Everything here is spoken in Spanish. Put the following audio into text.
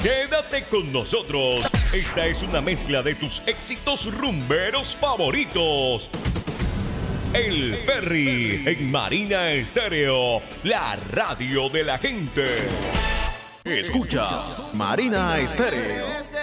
Quédate con nosotros. Esta es una mezcla de tus éxitos rumberos favoritos. El Ferry en Marina Estéreo, la radio de la gente. Escuchas Marina Estéreo.